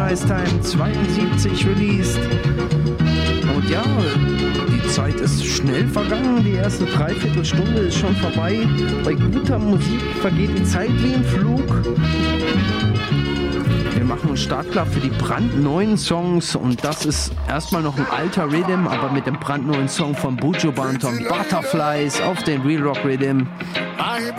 Butterflies Time 72 released. Und ja, die Zeit ist schnell vergangen. Die erste Dreiviertelstunde ist schon vorbei. Bei guter Musik vergeht die Zeit wie im Flug. Wir machen uns startklar für die brandneuen Songs. Und das ist erstmal noch ein alter Rhythm, aber mit dem brandneuen Song von Buju Banton, Butterflies auf den Real Rock Rhythm.